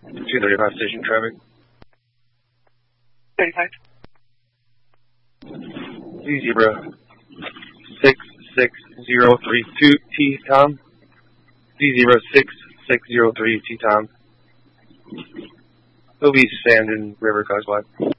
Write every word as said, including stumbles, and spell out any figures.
two thirty-five station traffic. thirty-five. Z zebra six six zero three two T Tom. Z zebra six six zero three T Tom. He'll be sand in River Causeway.